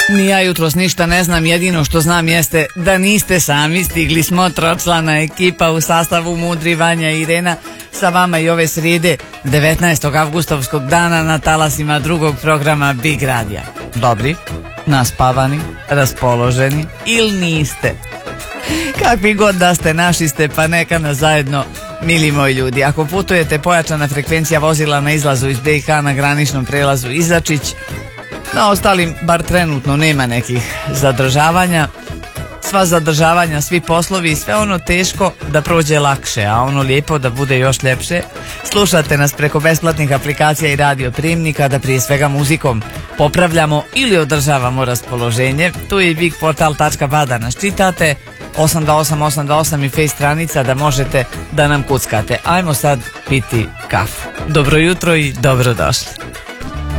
Ni ja jutros ništa ne znam, jedino što znam jeste da niste sami, stigli smo tročlana ekipa u sastavu Mudri, Vanja i Irena sa vama i ove srijede 19. avgustovskog dana na talasima drugog programa Big Radija. Dobri, naspavani, raspoloženi ili niste? Kakvi god da ste, naši ste, pa neka nas zajedno, mili moji ljudi. Ako putujete, pojačana frekvencija vozila na izlazu iz BiH na graničnom prelazu Izačić. Na ostalim, bar trenutno, nema nekih zadržavanja. Sva zadržavanja, svi poslovi i sve ono teško da prođe lakše, a ono lijepo da bude još ljepše. Slušate nas preko besplatnih aplikacija i radio prijemnika, da prije svega muzikom popravljamo ili održavamo raspoloženje. Tu je i bigportal.ba da nas čitate, 828 i face stranica da možete da nam kuckate. Ajmo sad piti kafu. Dobro jutro i dobrodošli.